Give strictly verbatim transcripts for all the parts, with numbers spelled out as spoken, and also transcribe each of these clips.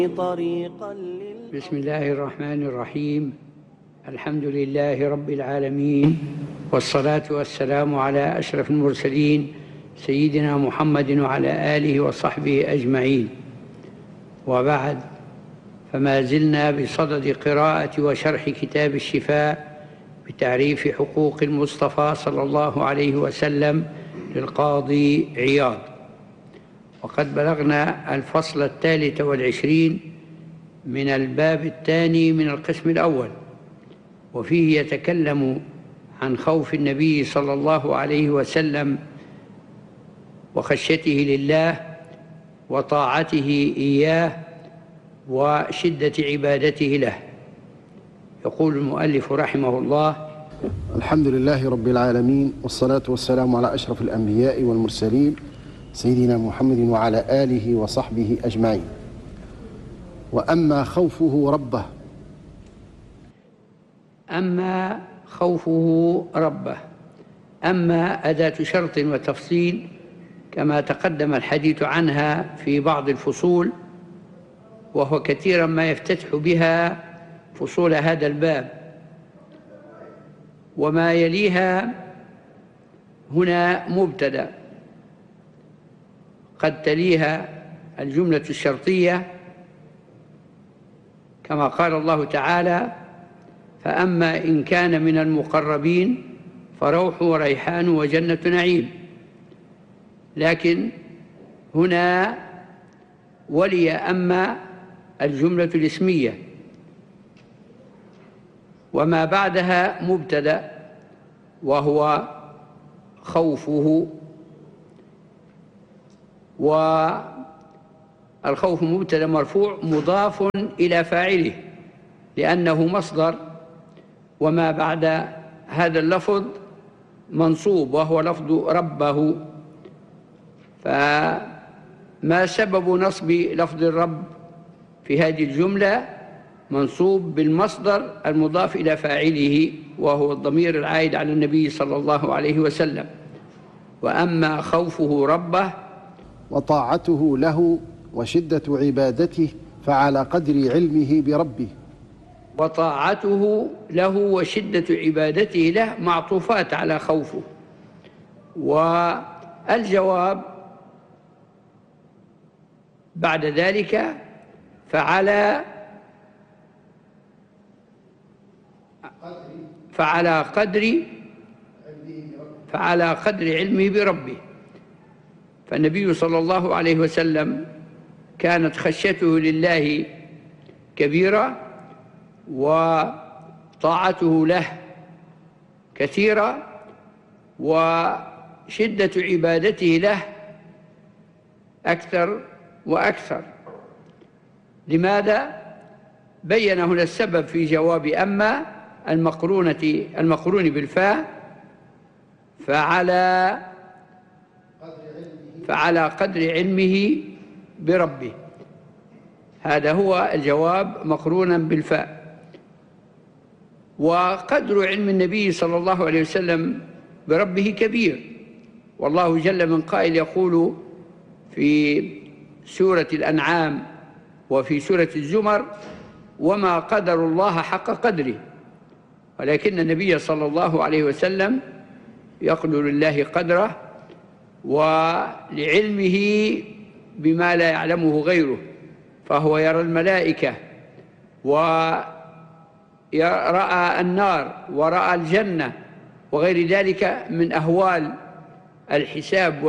طريقا بسم الله الرحمن الرحيم. الحمد لله رب العالمين، والصلاة والسلام على أشرف المرسلين سيدنا محمد وعلى آله وصحبه أجمعين. وبعد، فما زلنا بصدد قراءة وشرح كتاب الشفاء بتعريف حقوق المصطفى صلى الله عليه وسلم للقاضي عياض، وقد بلغنا الفصل الثالث والعشرين من الباب الثاني من القسم الأول، وفيه يتكلم عن خوف النبي صلى الله عليه وسلم وخشيته لله وطاعته إياه وشدة عبادته له. يقول المؤلف رحمه الله: الحمد لله رب العالمين، والصلاة والسلام على أشرف الأنبياء والمرسلين سيدنا محمد وعلى آله وصحبه أجمعين. وأما خوفه ربه أما خوفه ربه أما أداة شرط وتفصيل كما تقدم الحديث عنها في بعض الفصول، وهو كثيرا ما يفتتح بها فصول هذا الباب. وما يليها هنا مبتدأ قد تليها الجملة الشرطية، كما قال الله تعالى: فأما إن كان من المقربين فروح وريحان وجنة نعيم. لكن هنا ولي أما الجملة الاسمية، وما بعدها مبتدأ وهو خوفه، والخوف مبتدأ مرفوع مضاف إلى فاعله لأنه مصدر، وما بعد هذا اللفظ منصوب وهو لفظ ربه. فما سبب نصب لفظ الرب في هذه الجملة؟ منصوب بالمصدر المضاف إلى فاعله وهو الضمير العائد على النبي صلى الله عليه وسلم. وأما خوفه ربه وطاعته له وشدة عبادته فعلى قدر علمه بربه. وطاعته له وشدة عبادته له معطوفات على خوفه. والجواب بعد ذلك فعلى فعلى قدر فعلى قدر علمه بربه. فالنبي صلى الله عليه وسلم كانت خشيته لله كبيرة، وطاعته له كثيرة، وشدة عبادته له أكثر وأكثر. لماذا؟ بين هنا السبب في جواب أما المقرونة المقرون بالفاء، فعلى فعلى قدر علمه بربه. هذا هو الجواب مقرونا بالفاء. وقدر علم النبي صلى الله عليه وسلم بربه كبير، والله جل من قائل يقول في سورة الأنعام وفي سورة الزمر: وما قدر الله حق قدره. ولكن النبي صلى الله عليه وسلم يقدر لله قدره ولعلمه بما لا يعلمه غيره، فهو يرى الملائكة ورأى النار ورأى الجنة وغير ذلك من أهوال الحساب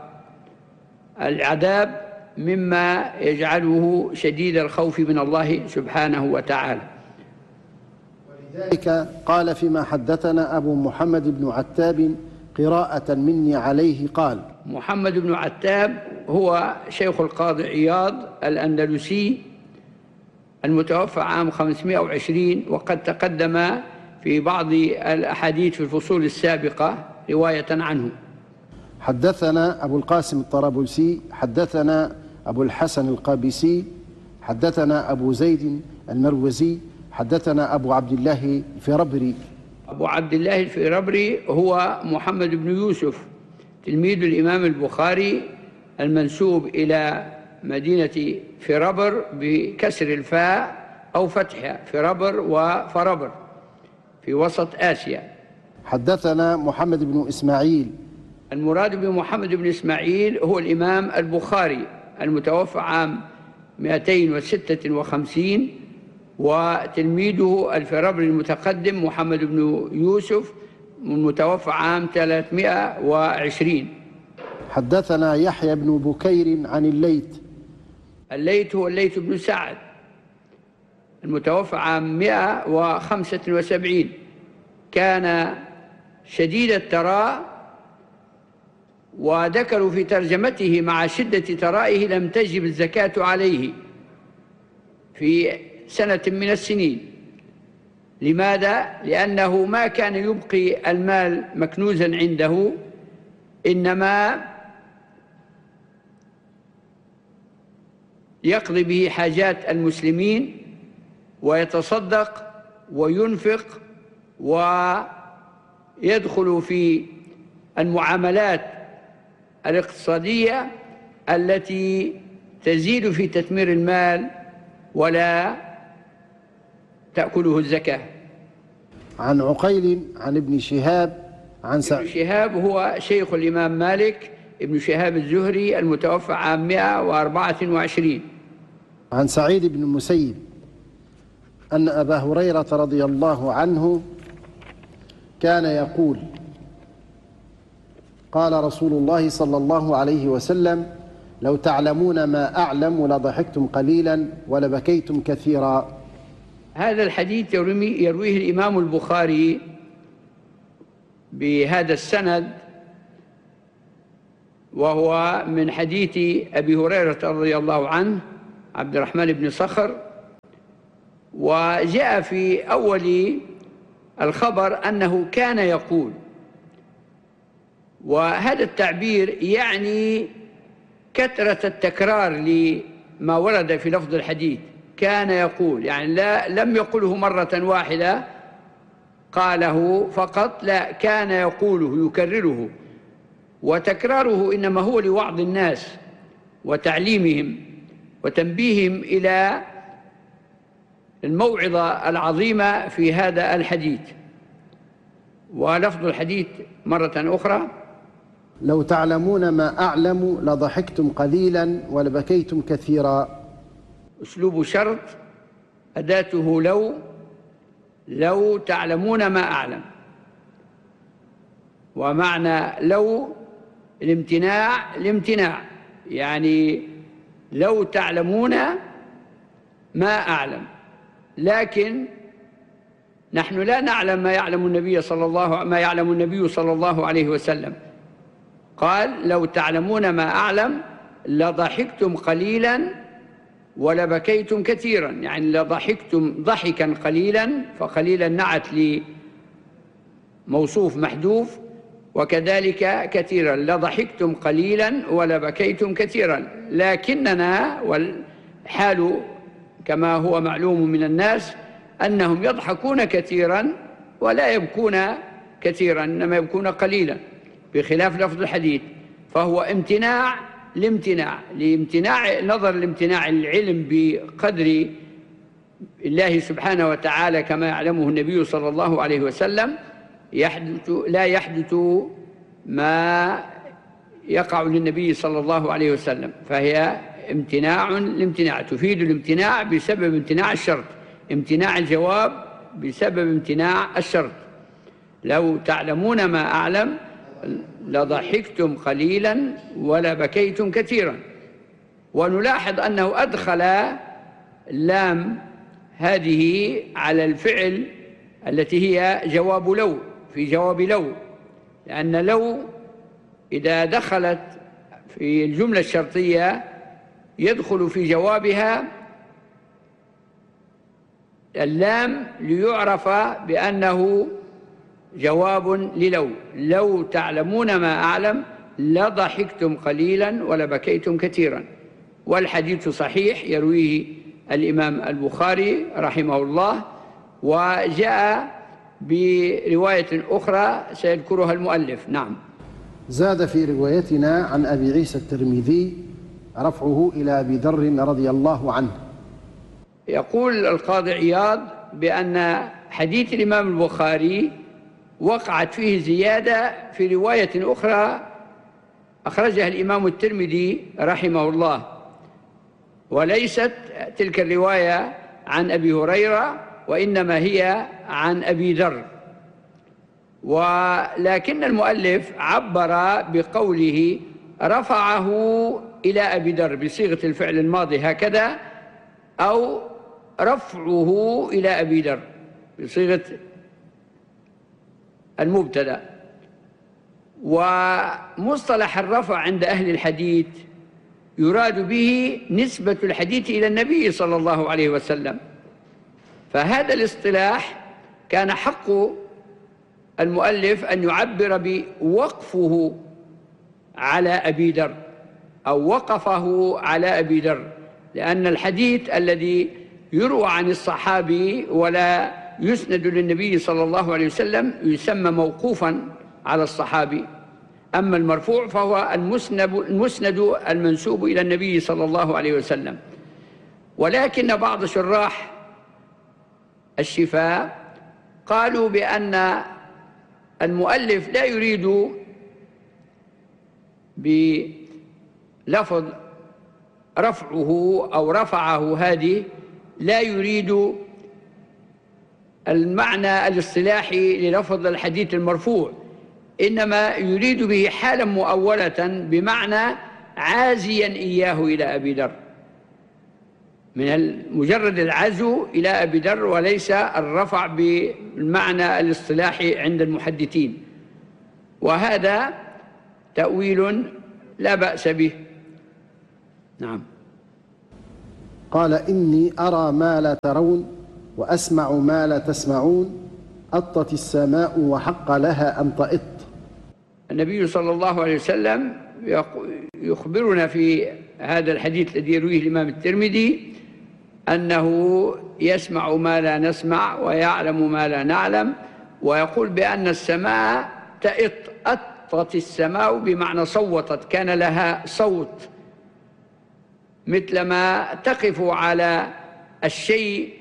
والعذاب، مما يجعله شديد الخوف من الله سبحانه وتعالى. ولذلك قال فيما حدثنا أبو محمد بن عتاب قراءة مني عليه قال: محمد بن عتاب هو شيخ القاضي عياض الأندلسي المتوفى عام خمسمائة وعشرين، وقد تقدم في بعض الأحاديث في الفصول السابقة رواية عنه. حدثنا أبو القاسم الطرابلسي حدثنا أبو الحسن القابسي حدثنا أبو زيد المروزي حدثنا أبو عبد الله الفربري. أبو عبد الله الفربري هو محمد بن يوسف تلميذ الإمام البخاري المنسوب إلى مدينة فربر بكسر الفاء أو فتحها، فربر وفربر في وسط آسيا. حدثنا محمد بن إسماعيل. المراد بمحمد بن إسماعيل هو الإمام البخاري المتوفى عام مئتين وستة وخمسين، وتلميذه الفربري المتقدم محمد بن يوسف المتوفى عام ثلاثمائة وعشرين. حدثنا يحيى بن بكير عن الليث. الليث هو الليث بن سعد المتوفى عام مئة وخمسة وسبعين، كان شديد التراء، وذكروا في ترجمته مع شدة ترائه لم تجب الزكاة عليه في سنة من السنين. لماذا؟ لأنه ما كان يبقي المال مكنوزا عنده، إنما يقضي به حاجات المسلمين ويتصدق وينفق ويدخل في المعاملات الاقتصادية التي تزيد في تثمير المال ولا تأكله الزكاة. عن عقيل عن ابن شهاب عن ابن شهاب هو شيخ الإمام مالك ابن شهاب الزهري المتوفى عام مئة وأربعة وعشرين. عن سعيد بن المسيب أن أبا هريرة رضي الله عنه كان يقول: قال رسول الله صلى الله عليه وسلم: لو تعلمون ما أعلم لضحكتم قليلا ولبكيتم كثيرا. هذا الحديث يرويه الإمام البخاري بهذا السند، وهو من حديث أبي هريرة رضي الله عنه عبد الرحمن بن صخر، وجاء في أول الخبر أنه كان يقول، وهذا التعبير يعني كثرة التكرار لما ورد في لفظ الحديث. كان يقول يعني لا لم يقله مرة واحدة قاله فقط، لا، كان يقوله يكرره، وتكراره إنما هو لوعظ الناس وتعليمهم وتنبيههم إلى الموعظة العظيمة في هذا الحديث. ولفظ الحديث مرة أخرى: لو تعلمون ما أعلم لضحكتم قليلا ولبكيتم كثيرا. أسلوب شرط، أداته لو، لو تعلمون ما أعلم، ومعنى لو الامتناع، الامتناع يعني لو تعلمون ما أعلم، لكن نحن لا نعلم ما يعلم النبي صلى الله ما يعلم النبي صلى الله عليه وسلم. قال: لو تعلمون ما أعلم لضحكتم قليلا ولبكيتم كثيرا، يعني لضحكتم ضحكا قليلا، فقليلا نعت لموصوف محذوف، وكذلك كثيرا لضحكتم قليلا ولبكيتم كثيرا. لكننا والحال كما هو معلوم من الناس أنهم يضحكون كثيرا ولا يبكون كثيرا، إنما يبكون قليلا، بخلاف لفظ الحديث. فهو امتناع لامتناع، لامتناع نظر الامتناع العلم بقدر الله سبحانه وتعالى كما يعلمه النبي صلى الله عليه وسلم. يحدث لا يحدث ما يقع للنبي صلى الله عليه وسلم، فهي امتناع لامتناع، تفيد الامتناع بسبب امتناع الشرط، امتناع الجواب بسبب امتناع الشرط. لو تعلمون ما أعلم لضحكتم قليلا ولبكيتم كثيرا. ونلاحظ أنه أدخل اللام هذه على الفعل التي هي جواب لو، في جواب لو، لأن لو إذا دخلت في الجملة الشرطية يدخل في جوابها اللام ليعرف بأنه جواب للو. لو تعلمون ما أعلم لضحكتم قليلا ولبكيتم كثيرا. والحديث صحيح يرويه الإمام البخاري رحمه الله، وجاء برواية أخرى سيذكرها المؤلف. نعم. زاد في روايتنا عن أبي عيسى الترمذي رفعه إلى أبي ذر رضي الله عنه. يقول القاضي عياض بأن حديث الإمام البخاري وقعت فيه زيادة في رواية أخرى أخرجها الإمام الترمذي رحمه الله، وليست تلك الرواية عن أبي هريرة وإنما هي عن أبي ذر، ولكن المؤلف عبر بقوله رفعه إلى أبي ذر بصيغة الفعل الماضي هكذا، أو رفعه إلى أبي ذر بصيغة المبتدأ. ومصطلح الرفع عند أهل الحديث يراد به نسبة الحديث إلى النبي صلى الله عليه وسلم، فهذا الاصطلاح كان حق المؤلف أن يعبر بوقفه على أبي ذر أو وقفه على أبي ذر، لأن الحديث الذي يروى عن الصحابي ولا يسند للنبي صلى الله عليه وسلم يسمى موقوفا على الصحابي، أما المرفوع فهو المسند, المسند المنسوب إلى النبي صلى الله عليه وسلم. ولكن بعض شراح الشفاء قالوا بأن المؤلف لا يريد بلفظ رفعه أو رفعه هذه، لا يريد المعنى الاصطلاحي للفظ الحديث المرفوع، إنما يريد به حالا مؤولة بمعنى عازيا إياه إلى أبي ذر، من مجرد العزو إلى أبي ذر، وليس الرفع بالمعنى الاصطلاحي عند المحدثين، وهذا تأويل لا بأس به. نعم. قال إني أرى ما لا ترون وأسمع ما لا تسمعون، أطت السماء وحق لها أن تئط. النبي صلى الله عليه وسلم يخبرنا في هذا الحديث الذي يرويه الإمام الترمذي أنه يسمع ما لا نسمع ويعلم ما لا نعلم، ويقول بأن السماء تئط. أطت السماء بمعنى صوتت، كان لها صوت، مثلما تقف على الشيء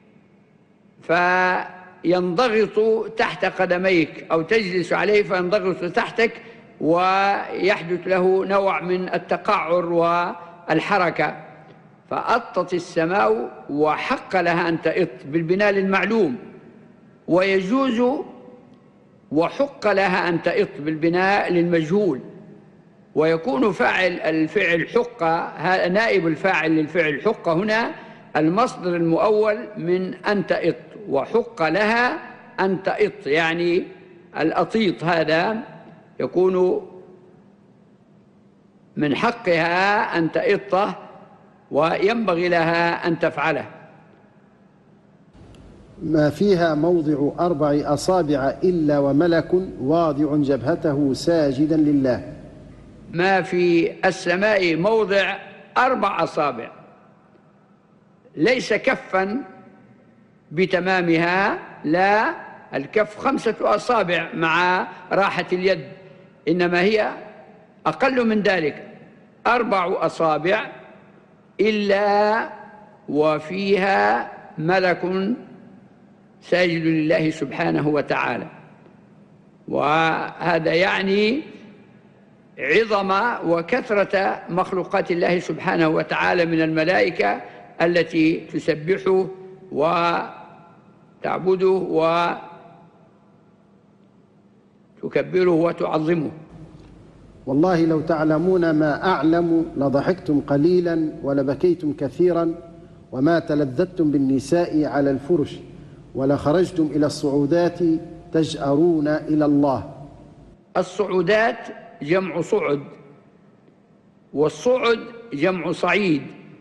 فينضغط تحت قدميك، أو تجلس عليه فينضغط تحتك ويحدث له نوع من التقعر والحركة. فأطت السماء وحق لها أن تئط بالبناء للمعلوم، ويجوز وحق لها أن تئط بالبناء للمجهول، ويكون فاعل الفعل حق نائب الفاعل للفعل حق هنا المصدر المؤول من أن تئط، وحق لها أن تئط يعني الأطيط هذا يكون من حقها أن تئطه وينبغي لها أن تفعله. ما فيها موضع أربع أصابع إلا وملك واضع جبهته ساجدا لله. ما في السماء موضع أربع أصابع، ليس كفا بتمامها، لا، الكف خمسة أصابع مع راحة اليد، إنما هي أقل من ذلك، أربع أصابع إلا وفيها ملك ساجد لله سبحانه وتعالى. وهذا يعني عظم وكثرة مخلوقات الله سبحانه وتعالى من الملائكة التي تسبحه وتعبده وتكبره وتعظمه. والله لو تعلمون ما أعلم لضحكتم قليلا ولبكيتم كثيرا وما تلذذتم بالنساء على الفرش ولخرجتم إلى الصعودات تجأرون إلى الله. الصعودات جمع صعد، والصعد جمع صعيد،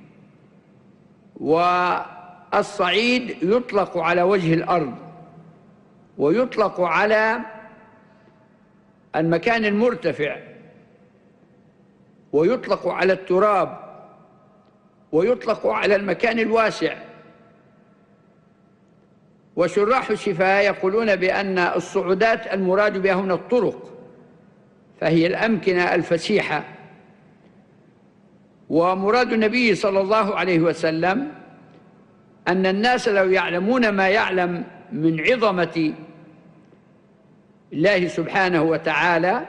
والصعيد يطلق على وجه الأرض، ويطلق على المكان المرتفع، ويطلق على التراب، ويطلق على المكان الواسع. وشراح الشفاء يقولون بأن الصعودات المراد بها هنا الطرق، فهي الأمكنة الفسيحة. ومراد النبي صلى الله عليه وسلم أن الناس لو يعلمون ما يعلم من عظمة الله سبحانه وتعالى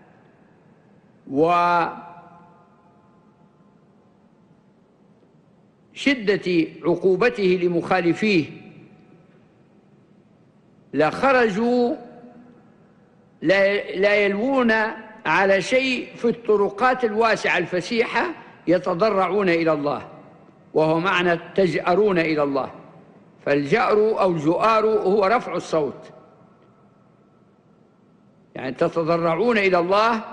وشدة عقوبته لمخالفيه لخرجوا لا يلوون على شيء في الطرقات الواسعة الفسيحة يتضرعون إلى الله، وهو معنى تجأرون إلى الله. فالجأر أو الجؤار هو رفع الصوت، يعني تتضرعون إلى الله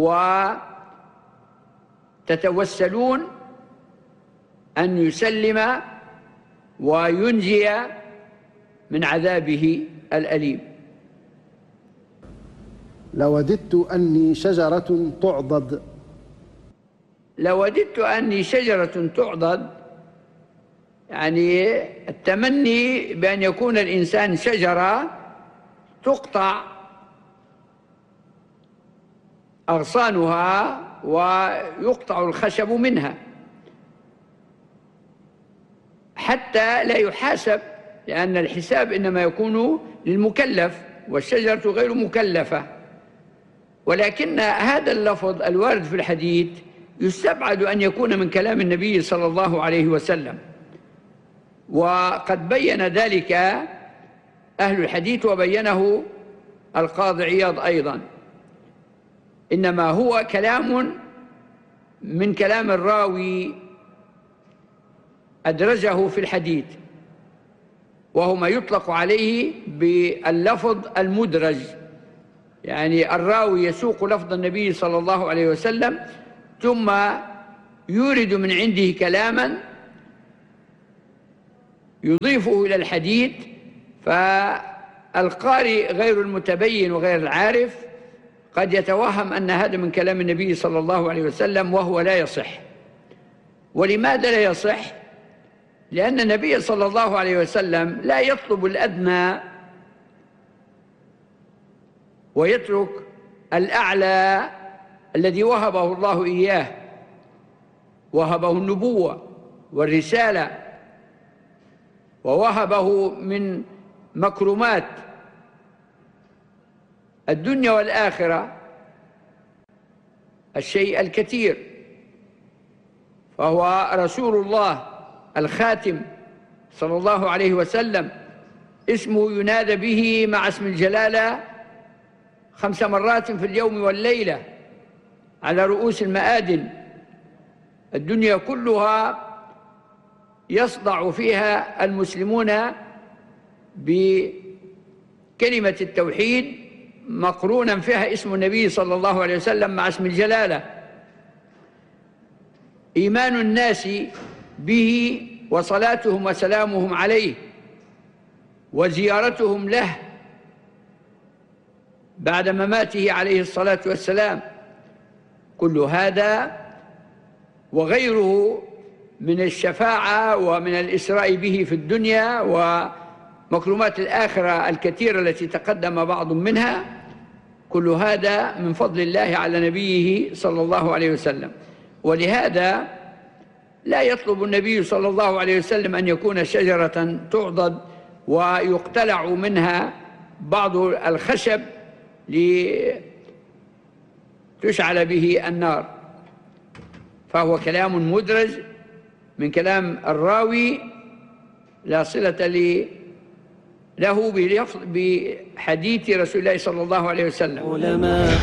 وتتوسلون أن يسلم وينجي من عذابه الأليم. لوددت أني شجرة تعضد. لوددت أني شجرة تعضد، يعني التمني بأن يكون الإنسان شجرة تقطع أغصانها ويقطع الخشب منها حتى لا يحاسب، لأن الحساب إنما يكون للمكلف والشجرة غير مكلفة. ولكن هذا اللفظ الوارد في الحديث يستبعد أن يكون من كلام النبي صلى الله عليه وسلم، وقد بين ذلك أهل الحديث وبينه القاضي عياض أيضا. إنما هو كلام من كلام الراوي أدرجه في الحديث، وهو ما يطلق عليه باللفظ المدرج، يعني الراوي يسوق لفظ النبي صلى الله عليه وسلم ثم يورد من عنده كلاما يضيفه إلى الحديث، فالقارئ غير المتبين وغير العارف قد يتوهم أن هذا من كلام النبي صلى الله عليه وسلم وهو لا يصح. ولماذا لا يصح؟ لأن النبي صلى الله عليه وسلم لا يطلب الأدنى ويترك الأعلى الذي وهبه الله إياه، وهبه النبوة والرسالة، ووهبه من مكرمات الدنيا والآخرة الشيء الكثير، فهو رسول الله الخاتم صلى الله عليه وسلم، اسمه ينادى به مع اسم الجلالة خمس مرات في اليوم والليلة على رؤوس المآدن. الدنيا كلها يصدع فيها المسلمون بكلمة التوحيد مقرونا فيها اسم النبي صلى الله عليه وسلم مع اسم الجلالة. إيمان الناس به وصلاتهم وسلامهم عليه وزيارتهم له بعد مماته عليه الصلاة والسلام، كل هذا وغيره من الشفاعة ومن الإسراء به في الدنيا ومكرمات الآخرة الكثيرة التي تقدم بعض منها، كل هذا من فضل الله على نبيه صلى الله عليه وسلم. ولهذا لا يطلب النبي صلى الله عليه وسلم أن يكون شجرة تعضد ويقتلع منها بعض الخشب لتشعل به النار، فهو كلام مدرج من كلام الراوي لا صلة له بحديث رسول الله صلى الله عليه وسلم.